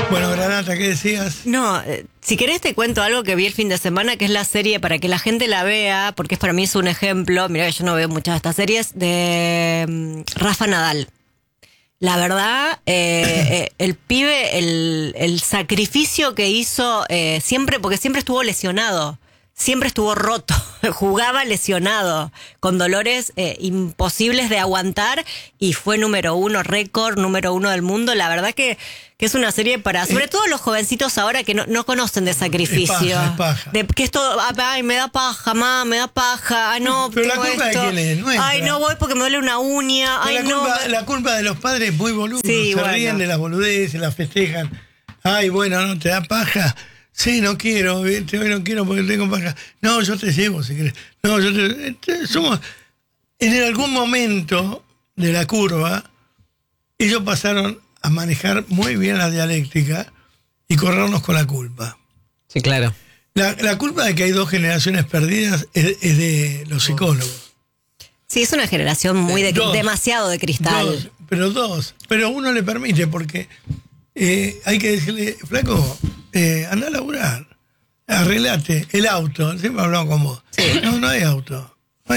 Bueno, Granata, ¿qué decías? No, si querés te cuento algo que vi el fin de semana, que es la serie para que la gente la vea, porque para mí es un ejemplo. Mirá que yo no veo muchas de estas series, de Rafa Nadal. La verdad, el pibe, el sacrificio que hizo siempre, porque siempre estuvo lesionado, siempre estuvo roto, jugaba lesionado, con dolores imposibles de aguantar, y fue récord número uno del mundo. La verdad que es una serie para, sobre todo los jovencitos ahora que no conocen de sacrificio. Es paja. De que esto, ay, me da paja, me da paja, ay, no, pero tengo la culpa esto. de quién es, nuestra. Ay, no voy porque me duele una uña, ay, no. La culpa de los padres es muy boludo. Sí, se ríen de las boludeces, las festejan. Ay, bueno, ¿no te da paja? Sí, no quiero, hoy no quiero porque tengo paja. No, yo te llevo si querés. No, somos, en algún momento de la curva, ellos pasaron a manejar muy bien la dialéctica y corrernos con la culpa. Sí, claro. La culpa de que hay 2 generaciones perdidas es de los psicólogos. Sí, es una generación muy demasiado de cristal. Pero uno le permite porque hay que decirle, flaco, anda a laburar, arreglate el auto, siempre hablamos con vos. Sí. No hay auto.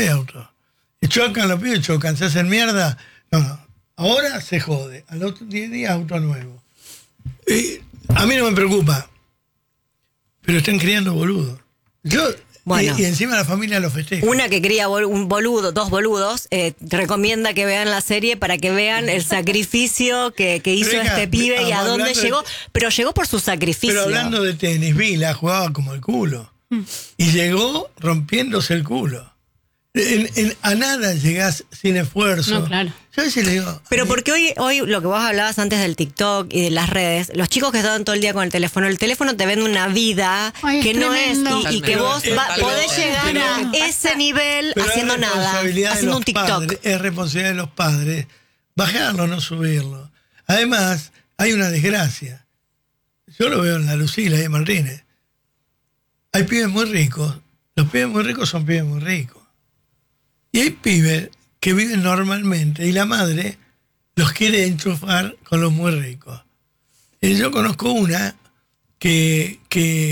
Y chocan los pibes, se hacen mierda. No. Ahora se jode, a los 10 días auto nuevo. A mí no me preocupa, pero están criando boludos. Bueno, y encima la familia lo festeja. Una que cría un boludo, 2 boludos, recomienda que vean la serie para que vean el sacrificio que hizo este pibe y a dónde llegó. Pero llegó por su sacrificio. Pero hablando de tenis, Vila jugaba como el culo. Y llegó rompiéndose el culo. A nada llegás sin esfuerzo. No, claro. Yo a veces le digo, pero porque hoy lo que vos hablabas antes del TikTok y de las redes, los chicos que estaban todo el día con el teléfono te venden una vida que no es, y que vos podés llegar a ese nivel haciendo nada, haciendo un TikTok. Es responsabilidad de los padres bajarlo, no subirlo. Además, hay una desgracia. Yo lo veo en la Lucila y en Martínez. Hay pibes muy ricos. Los pibes muy ricos son pibes muy ricos. Y hay pibes que viven normalmente y la madre los quiere enchufar con los muy ricos. Yo conozco una que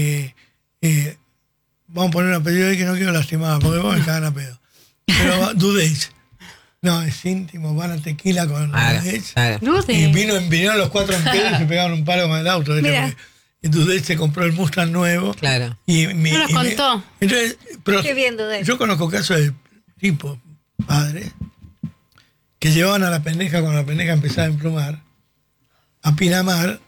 vamos a poner un apellido ahí que no quiero lastimar porque vos me cagan a pedo. Pero Dudech. No, es íntimo, van a tequila con Dudech. Y vinieron los 4 enteros y se pegaron un palo con el auto. Y Dudech se compró el Mustang nuevo. Claro. No nos contó. Entonces, qué bien, Dudech. Yo conozco casos de tipo, padres, que llevaban a la pendeja cuando la pendeja empezaba a emplumar, a Pinamar,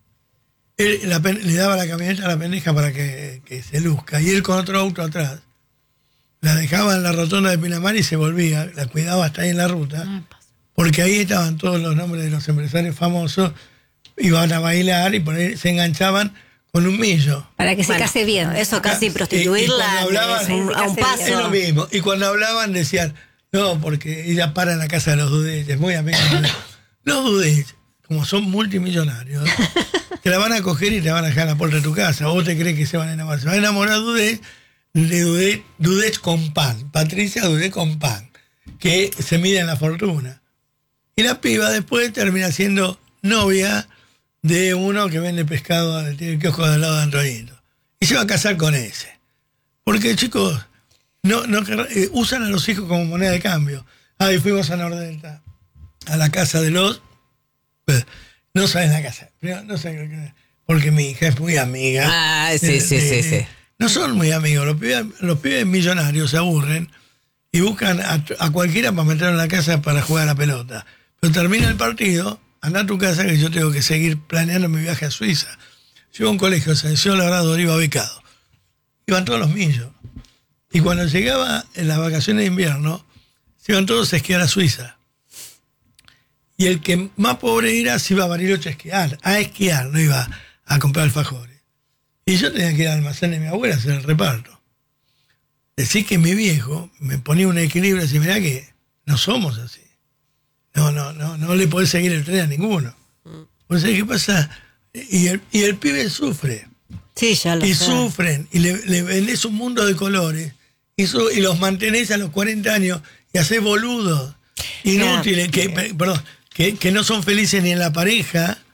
le daba la camioneta a la pendeja para que se luzca, y él con otro auto atrás, la dejaba en la rotonda de Pinamar y se volvía, la cuidaba hasta ahí en la ruta, porque ahí estaban todos los nombres de los empresarios famosos, iban a bailar y por ahí se enganchaban con un millo. Para que se case bien. Eso casi prostituirla a un paso. Es lo mismo. Y cuando hablaban decían, no, porque ella para en la casa de los Dudech, muy amigos. Los Dudech, como son multimillonarios, te la van a coger y te van a dejar en la puerta de tu casa. ¿Vos te crees que se van a enamorar? Se van a enamorar de Dudech con pan. Patricia Dudech con pan. Que se mide en la fortuna. Y la piba después termina siendo novia de uno que vende pescado, tiene el kiosco del lado de Androidito. Y se va a casar con ese. Porque, chicos, usan a los hijos como moneda de cambio. Y fuimos a Nordelta, a la casa de los... No saben la casa. No saben, porque mi hija es muy amiga. Sí. No son muy amigos. Los pibes millonarios se aburren y buscan a cualquiera para meterlo en la casa para jugar a la pelota. Pero termina el partido... Anda a tu casa que yo tengo que seguir planeando mi viaje a Suiza. Yo iba a un colegio, Sanción Labrado, iba becado. Iban todos los millos. Y cuando llegaba en las vacaciones de invierno, se iban todos a esquiar a Suiza. Y el que más pobre era se iba a Bariloche a esquiar, no iba a comprar alfajores. Y yo tenía que ir al almacén de mi abuela a hacer el reparto. Decir que mi viejo me ponía un equilibrio y decía, mirá que no somos así. No le podés seguir el tren a ninguno. O sea, ¿qué pasa? Y el pibe sufre. Sí, ya lo sé. Sufren. Y le vendés un mundo de colores. Y los mantenés a los 40 años y hacés boludos. Inútiles. Que no son felices ni en la pareja,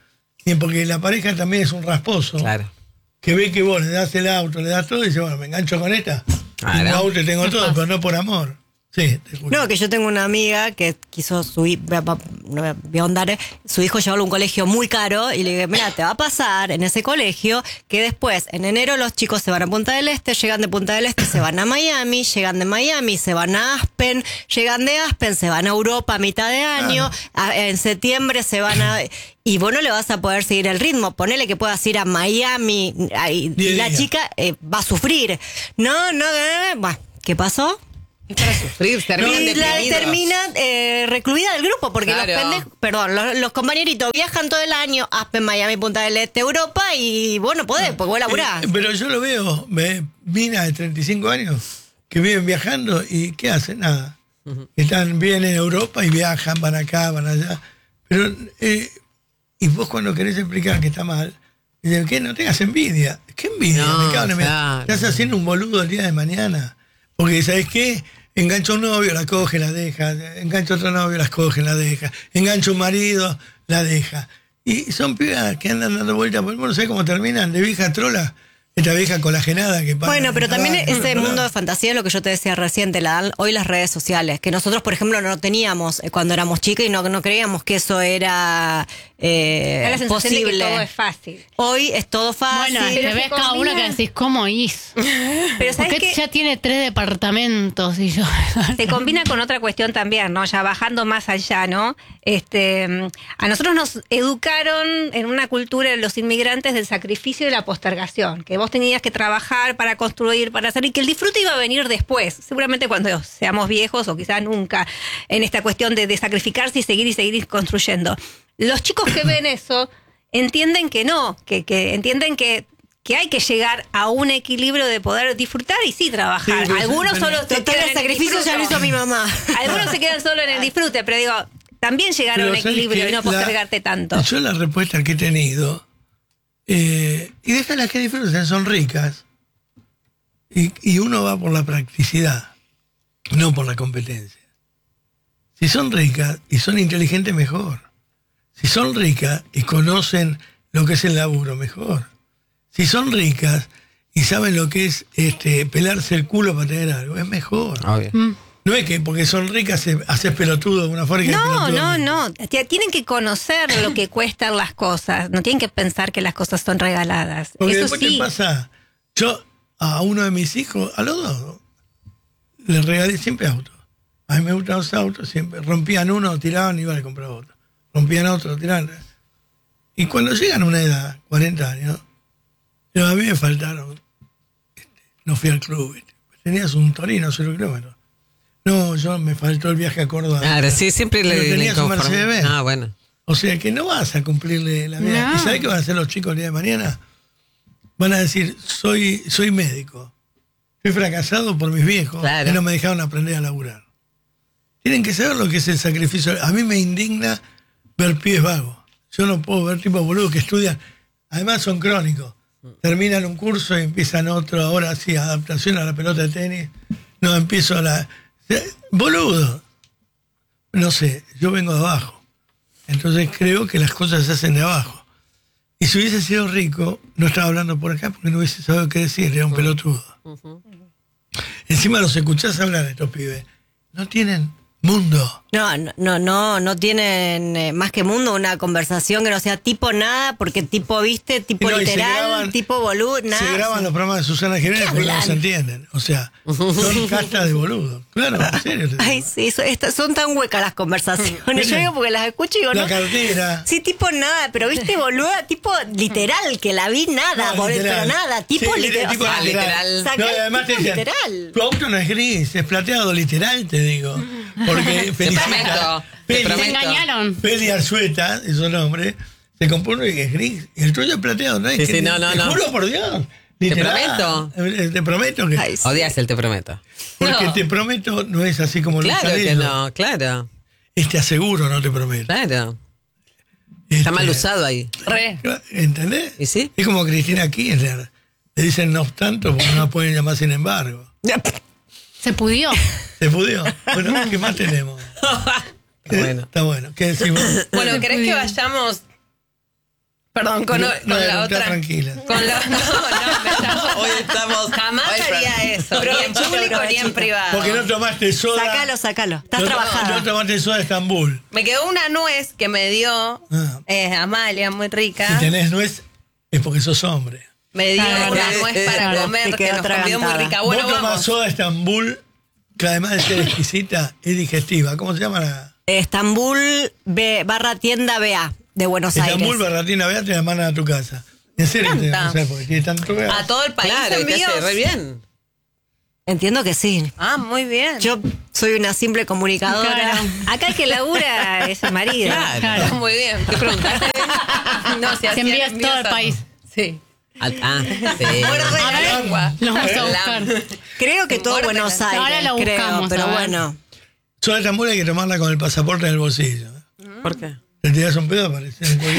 ni porque la pareja también es un rasposo. Claro. Que ve que vos le das el auto, le das todo y dice, bueno, me engancho con esta. Claro. Tengo auto y tengo todo, pero no por amor. Sí, te escucho. No, que yo tengo una amiga que quiso voy a ahondar, su hijo llevarlo a un colegio muy caro y le dije, mira, te va a pasar en ese colegio que después, en enero, los chicos se van a Punta del Este, llegan de Punta del Este, se van a Miami, llegan de Miami, se van a Aspen, llegan de Aspen, se van a Europa a mitad de año, en septiembre se van a... Y vos no le vas a poder seguir el ritmo. Ponele que puedas ir a Miami y la chica va a sufrir. No, bueno, ¿qué pasó? Es para sufrir, terminan Y la deprimidos. termina recluida del grupo, porque Claro. los pendejos, los compañeritos viajan todo el año, Aspen, Miami, Punta del Este, Europa, y vos no podés, porque vos laburás. Pero yo lo veo, minas de 35 años que viven viajando y ¿qué hacen? Nada. Vienen en Europa y viajan, van acá, van allá. Pero, y vos cuando querés explicar que está mal, dicen, ¿qué? No tengas envidia. ¿Qué envidia? No, Me cago en la mierda. claro. Estás haciendo un boludo el día de mañana. Porque, ¿sabes qué? Engancha un novio, la coge, la deja. Engancha otro novio, las coge, la deja. Engancha un marido, la deja. Y son pibas que andan dando vueltas por el mundo. ¿Sabes cómo terminan? De vieja trola. Esta vieja colagenada que pasa. Bueno, pero también ese mundo de fantasía es lo que yo te decía recién, te la dan hoy las redes sociales, que nosotros, por ejemplo, no teníamos cuando éramos chicas y no creíamos que eso era Da la sensación posible. de que todo es fácil. Hoy es todo fácil. Bueno, te ves cada uno que decís, ¿cómo hizo? Pero ¿sabes Porque qué? ya tiene 3 departamentos y yo... Se combina con otra cuestión también, ¿no? Ya bajando más allá, ¿no? A nosotros nos educaron en una cultura de los inmigrantes del sacrificio y la postergación, que vos tenías que trabajar para construir, para hacer, y que el disfrute iba a venir después, seguramente cuando seamos viejos o quizás nunca, en esta cuestión de sacrificarse y seguir construyendo. Los chicos que ven eso entienden que no, que entienden que hay que llegar a un equilibrio de poder disfrutar y sí trabajar. Sí, pero Algunos pero- solo se Total, quedan el en sacrificio ya lo hizo mi mamá. Algunos se quedan solo en el disfrute, pero digo, también llegar a Pero un ¿sabes equilibrio qué? y no postergarte tanto. Yo la respuesta que he tenido, y déjalas que disfruten, son ricas, y uno va por la practicidad, no por la competencia. Si son ricas y son inteligentes, mejor. Si son ricas y conocen lo que es el laburo, mejor. Si son ricas y saben lo que es pelarse el culo para tener algo, es mejor. Obvio. No es que porque son ricas haces pelotudo de una fábrica de pelotudos. No. Tienen que conocer lo que cuestan las cosas. No tienen que pensar que las cosas son regaladas. Porque Eso después sí. te pasa, yo a uno de mis hijos, a los dos, les regalé siempre autos. A mí me gustan los autos, siempre. Rompían uno, tiraban y iban a comprar otro. Rompían otro, tiraban. Y cuando llegan a una edad, 40 años, a mí me faltaron. No fui al club. Tenías un Torino, 0 kilómetros. No, me faltó el viaje a Córdoba. Claro, sí, siempre Pero le tenías un inconforme. Mercedes-Benz. Ah, bueno. O sea que no vas a cumplirle la vida. No. ¿Y sabés qué van a hacer los chicos el día de mañana? Van a decir, soy médico. Fui fracasado por mis viejos Claro. que no me dejaron aprender a laburar. Tienen que saber lo que es el sacrificio. A mí me indigna ver pibes vagos. Yo no puedo ver tipos boludos que estudian. Además son crónicos. Terminan un curso y empiezan otro. Ahora sí, adaptación a la pelota de tenis. No, empiezo a la... Boludo. No sé, yo vengo de abajo. Entonces creo que las cosas se hacen de abajo. Y si hubiese sido rico, no estaba hablando por acá porque no hubiese sabido qué decir, era un pelotudo. Encima los escuchás hablar estos pibes. No tienen mundo. No tienen más que mundo una conversación que no sea tipo nada, porque tipo viste, tipo Y no, y se literal, graban- tipo boludo, nada. Se graban los programas de Susana Jiménez porque no hablan? se entienden. O sea, son castas de boludo. Claro, en serio. te digo. Ay, sí, son tan huecas las conversaciones. Yo digo porque las escucho y digo, La no. cartera. Sí, tipo nada, pero viste, boluda, tipo literal, que la vi nada, No, literal. pero nada, tipo Sí, literal. tipo o sea, literal. sacar No, y además te tipo decían, literal. tu auto no es gris, es plateado, literal, te digo. Porque prometo, te Se prometo. engañaron. Feli Arzueta, es su nombre, se compró uno que es gris. Y el tuyo es plateado, ¿no? Es Sí, que, sí, no. Te juro por Dios. Literal. Te prometo que... Ay, sí. Odias el te prometo. Porque No. te prometo no es así como lo Claro usan que ellos. no, claro. Te aseguro, no te prometo. Claro. Está mal Este, usado ahí. ¿Entendés? ¿Y sí? Es como Cristina Kirchner. Le dicen no obstante porque no la pueden llamar sin embargo. Se pudió. ¿Se pudió? Bueno, ¿qué más tenemos? Bueno. Está bueno. ¿Qué decimos? Bueno, ¿querés que vayamos Perdón, con No, la está otra. tranquila. Con la, no, me estaba. Hoy estamos. Jamás haría eso. Ni en público ni en privado. Porque no tomaste soda. Sácalo. Estás no, trabajada. No tomaste soda de Estambul. Me quedó una nuez que me dio Amalia, muy rica. Si tenés nuez, es porque sos hombre. Me dio Claro, una claro. nuez para Claro, comer te que quedó nos cambió muy atragantada. rica. Bueno, Vos tomás vamos. soda de Estambul, que además de ser exquisita, es digestiva. ¿Cómo se llama la? Estambul /tienda BA de Buenos Estambul, Aires. Barratina, Beate, la mandan a tu casa. En serio, Canta. no sé, porque tiene tanto gas. A todo el país Claro, y te envíos. hace re bien. Entiendo que sí. Ah, muy bien. Yo soy una simple comunicadora. Claro. Acá el que labura es el marido. Claro. Claro. Muy bien. ¿Qué preguntaste? No, si Se hacían envía envíos todo el a- país. Sí. Sí. Muerde A la ver, lengua. Lo vamos a La- buscar. Creo que todo Muerde Buenos la- Aires. Ahora lo creo, buscamos, pero a ver. bueno. Soda de Estambul hay que tomarla con el pasaporte en el bolsillo. ¿Por qué? Te tiras un pedo, aparece en cualquier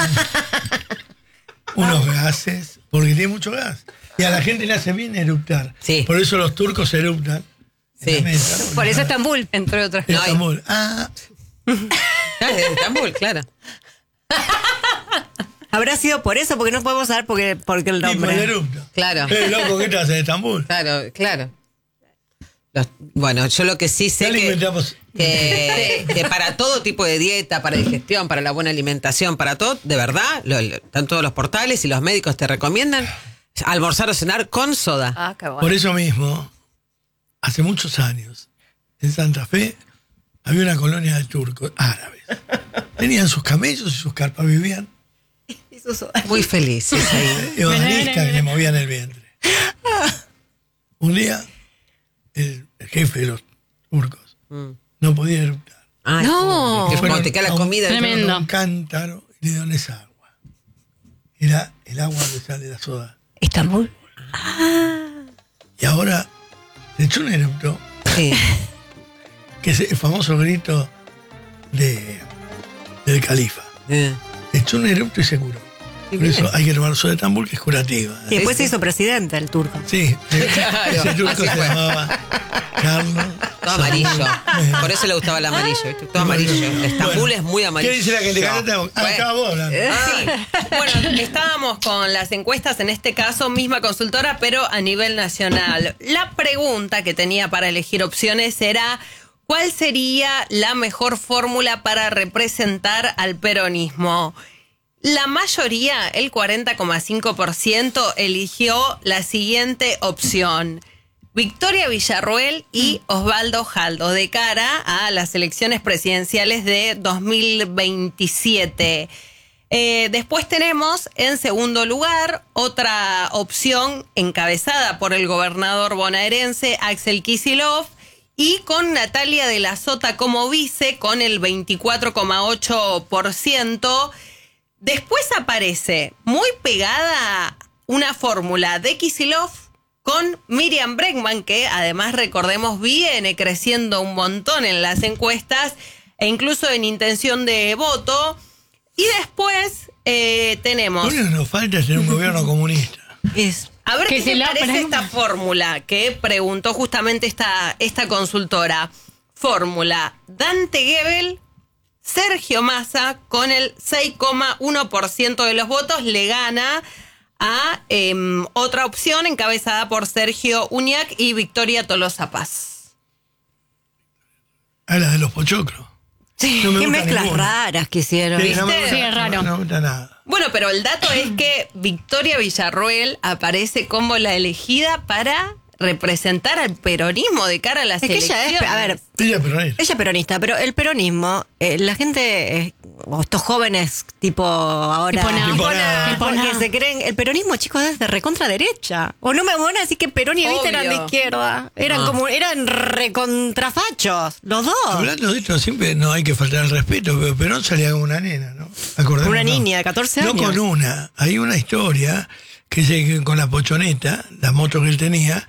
unos gases, porque tiene mucho gas. Y a la gente le hace bien eruptar. Sí. Por eso los turcos eruptan. Sí. En la mesa, Por eso Estambul. Entre otras en cosas. Estambul. Ah, Claro, de Estambul, claro. Habrá sido por eso, porque no podemos saber porque el tipo de nombre. erupto. Claro. Loco, ¿qué te hace en Estambul? Claro. Bueno, yo lo que sí sé Ya le que, inventamos. que para todo tipo de dieta, para digestión, para la buena alimentación, para todo, de verdad, están todos los portales y los médicos te recomiendan almorzar o cenar con soda. Ah, qué bueno. Por eso mismo, hace muchos años, en Santa Fe, había una colonia de turcos árabes. Tenían sus camellos y sus carpas, vivían Muy felices ahí. y odaliscas que le movían el vientre. Un día, el jefe de los turcos no podía eruptar. Ay, No. que Fueron cuando te queda a la un- comida. Tremendo. a un cántaro y le dieron esa agua. Era el agua que sale de la soda. Estambul. Y ahora se echó un erupto, Sí. que es el famoso grito del califa. Echó un erupto y se curó. Por eso hay que tomar soda de Estambul, que es curativa. Y después Sí, se hizo presidente el turco. Sí, Claro, ese turco así se fue. llamaba Carlos. Todo amarillo. Por eso le gustaba el amarillo, ¿viste? Todo amarillo. Estambul Bueno, es muy amarillo. ¿Qué dice la gente? Acabo hablando. Sí. Bueno, estábamos con las encuestas, en este caso, misma consultora, pero a nivel nacional. La pregunta que tenía para elegir opciones era: ¿cuál sería la mejor fórmula para representar al peronismo? La mayoría, el 40,5%, eligió la siguiente opción: Victoria Villarroel y Osvaldo Jaldo, de cara a las elecciones presidenciales de 2027. Después tenemos, en segundo lugar, otra opción encabezada por el gobernador bonaerense Axel Kicillof, y con Natalia de la Sota como vice, con el 24,8%. Después aparece muy pegada una fórmula de Kicillof con Miriam Bregman, que además, recordemos, viene creciendo un montón en las encuestas e incluso en intención de voto. Y después tenemos... Lo único que nos falta es tener un gobierno comunista. A ver Que qué se te la parece pregunta. esta fórmula que preguntó justamente esta consultora. Fórmula: Dante Gebel, Sergio Massa, con el 6,1% de los votos, le gana a otra opción encabezada por Sergio Uñac y Victoria Tolosa Paz. A la de los pochoclos. No me Qué gusta mezclas ninguna. raras que hicieron. Sí, no me ¿Viste? gusta, Sí, es raro. No me gusta nada. Bueno, pero el dato es que Victoria Villarroel aparece como la elegida para representar al peronismo de cara a las Es que elecciones. ella es, a ver, Ella es peronista. ella es peronista, pero el peronismo, la gente, o estos jóvenes tipo ahora, Tipo nada. Tipo nada. Tipo que nada. se creen, el peronismo, chicos, es de recontra derecha. O no me van a decir que Perón y Evita eran de Obvio. izquierda. Eran recontrafachos, los dos. Hablando de esto, siempre no hay que faltar al respeto, pero Perón salía con una nena, ¿no? Acordémonos. Una niña de 14 años. No con una. Hay una historia que con la pochoneta, la moto que él tenía,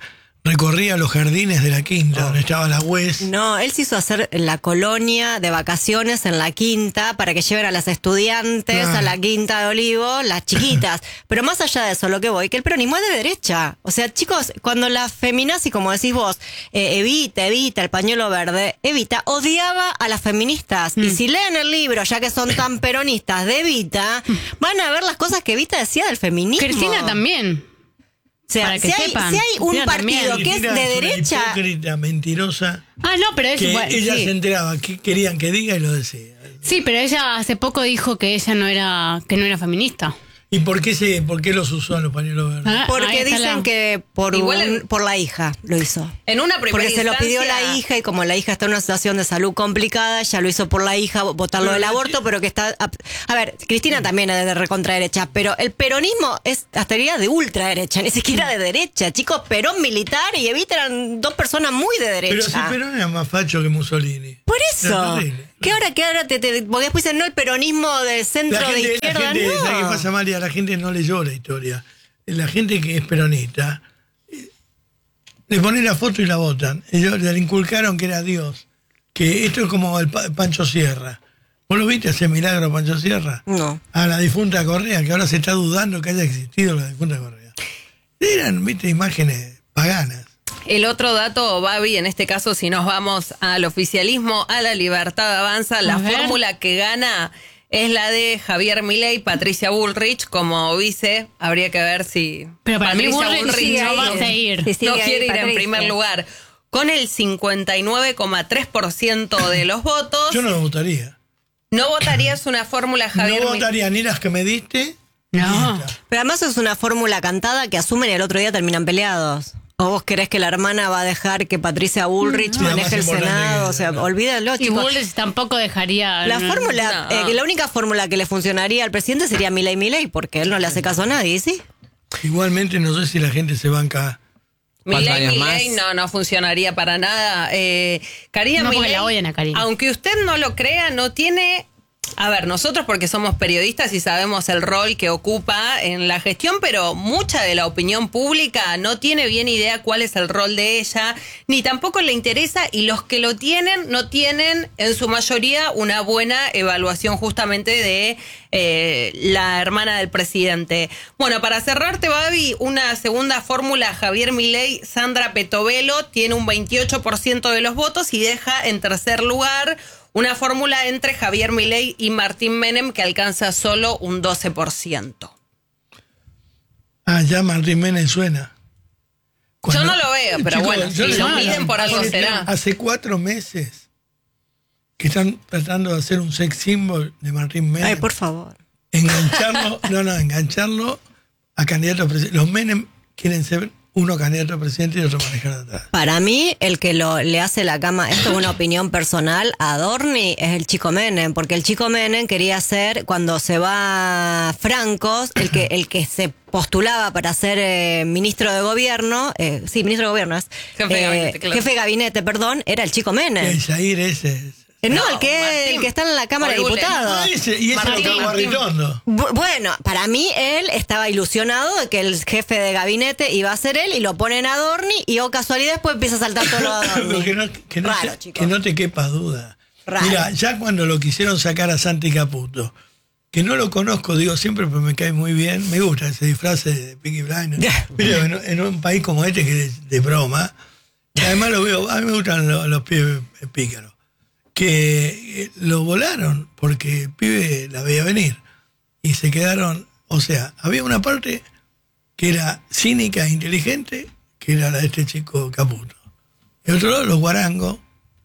recorría los jardines de la quinta, donde estaba la UES. No, él se hizo hacer la colonia de vacaciones en la quinta para que lleven a las estudiantes Claro. a la quinta de Olivos, las chiquitas. Pero más allá de eso, lo que voy, que el peronismo es de derecha. O sea, chicos, cuando la feminazi, como decís vos, Evita, el pañuelo verde, Evita odiaba a las feministas. Y si leen el libro, ya que son tan peronistas de Evita, van a ver las cosas que Evita decía del feminismo. Cristina también. O sea, para que si hay, sepan. si hay un Cristina partido también. que es de Cristina una derecha... hipócrita, mentirosa, Ah, no, pero es que bueno, ella sí. se enteraba qué querían que diga y lo decía. Sí, pero ella hace poco dijo que ella no era feminista. ¿Y por qué los usó en los pañuelos verdes? Ah, ahí Porque está dicen la- que por, Igual por la hija lo hizo. En una primera Porque se lo pidió instancia- la hija y como la hija está en una situación de salud complicada, ya lo hizo por la hija, votarlo del aborto, pero que está... A ver, Cristina también es de recontraderecha, pero el peronismo es hasta diría de ultraderecha, ni siquiera de derecha. Chicos, Perón militar y Evita eran dos personas muy de derecha. Pero si Perón era más facho que Mussolini. Por Era eso. terrible. ¿Qué ahora porque después dicen, no, el peronismo del centro de izquierda, ¿sabes qué no. pasa, María? La gente no leyó la historia. La gente que es peronista le ponen la foto y la votan. Ellos le inculcaron que era Dios. Que esto es como el Pancho Sierra. ¿Vos lo viste ese milagro, Pancho Sierra? No. A la difunta Correa, que ahora se está dudando que haya existido la difunta Correa. Eran, viste, imágenes paganas. El otro dato, Babi, en este caso, si nos vamos al oficialismo, a la Libertad Avanza, la ver. fórmula que gana es la de Javier Milei, Patricia Bullrich como vice. Habría que ver si Pero para mí Patricia Bullrich no va a seguir. Sí, sigue no ahí, quiere ir en Patricia. primer lugar. Con el 59,3% de los votos, Yo no lo votaría. no votarías una fórmula Javier No Milei. votaría ni las que me diste. No. ni esta. Pero además es una fórmula cantada que asumen y el otro día terminan peleados. ¿O vos querés que la hermana va a dejar que Patricia Bullrich Sí, la maneje el más importante Senado? que O sea, ella, olvídalo, Y chicos. Bullrich tampoco dejaría... La fórmula, No. la única fórmula que le funcionaría al presidente sería Milei, porque él no le hace caso a nadie, ¿sí? Igualmente no sé si la gente se banca. 4 años Milei más. no funcionaría para nada. Karina No, porque Milei, la odian a Karina. aunque usted no lo crea, no tiene... A ver, nosotros porque somos periodistas y sabemos el rol que ocupa en la gestión, pero mucha de la opinión pública no tiene bien idea cuál es el rol de ella, ni tampoco le interesa, y los que lo tienen no tienen en su mayoría una buena evaluación justamente de la hermana del presidente. Bueno, para cerrarte, Babi, una segunda fórmula, Javier Milei, Sandra Petovelo, tiene un 28% de los votos y deja en tercer lugar una fórmula entre Javier Milei y Martín Menem que alcanza solo un 12%. Ah, ya Martín Menem suena. Yo no lo veo, pero bueno, yo si le- lo miden por algo hace- será. Hace 4 meses que están tratando de hacer un sex symbol de Martín Menem. Ay, por favor. Engancharlo, engancharlo a candidato a presidente. Los Menem quieren ser uno candidato a presidente y otro manejar atrás. Para mí, el que le hace la cama, esto es una opinión personal, a Adorni es el Chico Menem, porque el Chico Menem quería ser, cuando se va Francos, el que se postulaba para ser ministro de gobierno, ministro de gobierno es, Jefe de gabinete, claro. jefe de gabinete, perdón, era el Chico Menem. El Jair ese. No, No, el Martín. que está en la Cámara de Orgullo. Diputados. Ah, ese, y ese Martín, lo Martín. Ritondo. Bueno, para mí él estaba ilusionado de que el jefe de gabinete iba a ser él y lo ponen a Adorni y oh casualidad después empieza a saltar todo lo de Adorni. Raro, chicos. Que no te quepa duda. Raro. Mira, ya cuando lo quisieron sacar a Santi Caputo, que no lo conozco, digo siempre, pero me cae muy bien, me gusta ese disfraz de Peaky Blinders. Pero en un país como este que es de broma, y además lo veo, a mí me gustan los pibes pícaros, que lo volaron porque el pibe la veía venir y se quedaron, o sea, había una parte que era cínica e inteligente, que era la de este chico Caputo. Y otro lado, los guarangos,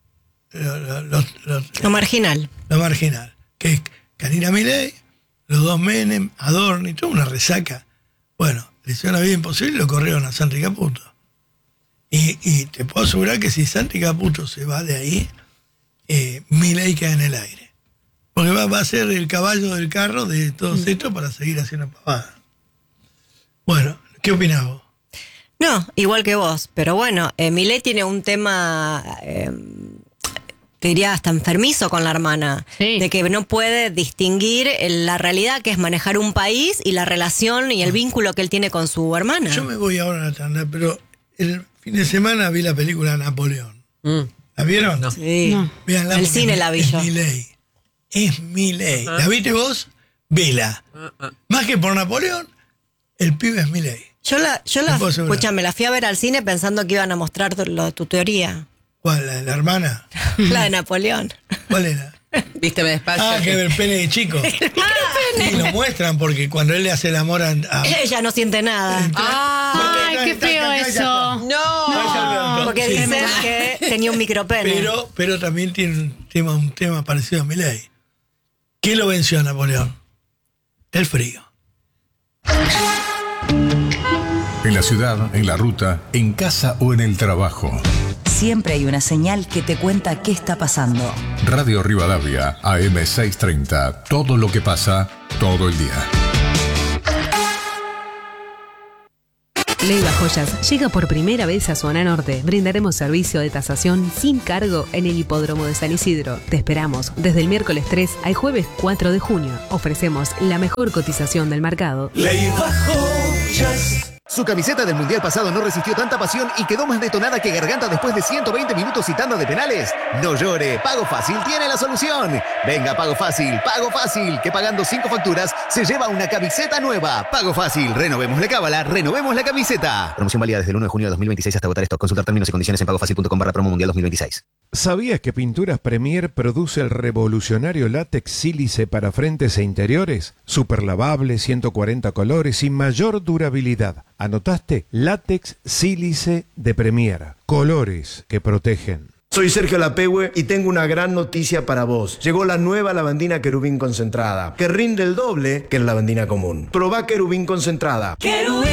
Lo marginal. lo marginal, que es Karina Milei, los dos Menem, Adorni, toda una resaca. Bueno, le hicieron la vida imposible y lo corrieron a Santi Caputo. Y te puedo asegurar que si Santi Caputo se va de ahí, Milei queda en el aire. Porque va a ser el caballo del carro de todos estos para seguir haciendo pavadas. Bueno, ¿qué opinás vos? No, igual que vos, pero bueno, Milei tiene un tema, te diría hasta enfermizo con la hermana, Sí. de que no puede distinguir la realidad que es manejar un país y la relación y el vínculo que él tiene con su hermana. Yo me voy ahora a la tanda, pero el Fin de semana vi la película Napoleón. ¿La vieron? No. Sí. No. Véanla El porque cine la vi yo. Es mi ley. Es mi ley. ¿La viste vos? Vela. Más que por Napoleón, el pibe es mi ley. Yo la puedo asegurar. escúchame, la fui a ver al cine pensando que iban a mostrar tu teoría. ¿Cuál? ¿La hermana? La de Napoleón. ¿Cuál era? Vísteme despacio. Ah, que el pene de chico. Sí, lo muestran porque cuando él le hace el amor a Ella no siente nada. Ay, qué feo eso. No. Porque Sí. dicen que tenía un micropene. Pero también tiene un tema parecido a Milei. ¿Qué lo venció a Napoleón? El frío. En la ciudad, en la ruta, en casa o en el trabajo. Siempre hay una señal que te cuenta qué está pasando. Radio Rivadavia, AM 630. Todo lo que pasa, todo el día. Leiva Joyas llega por primera vez a Zona Norte. Brindaremos servicio de tasación sin cargo en el hipódromo de San Isidro. Te esperamos desde el miércoles 3 al jueves 4 de junio. Ofrecemos la mejor cotización del mercado. Leiva Joyas. Su camiseta del Mundial pasado no resistió tanta pasión y quedó más detonada que Garganta después de 120 minutos y tanda de penales. No llore, Pago Fácil tiene la solución. Venga, Pago Fácil, que pagando 5 facturas se lleva una camiseta nueva. Pago Fácil, renovemos la cábala, renovemos la camiseta. Promoción válida desde el 1 de junio de 2026 hasta agotar stock. Consultar términos y condiciones en pagofacil.com/promo mundial 2026. ¿Sabías que Pinturas Premier produce el revolucionario látex sílice para frentes e interiores? Super lavable, 140 colores y mayor durabilidad. ¿Anotaste? Látex sílice de Premier. Colores que protegen. Soy Sergio Lapehue y tengo una gran noticia para vos. Llegó la nueva lavandina Querubín concentrada, que rinde el doble que la lavandina común. Probá Querubín concentrada.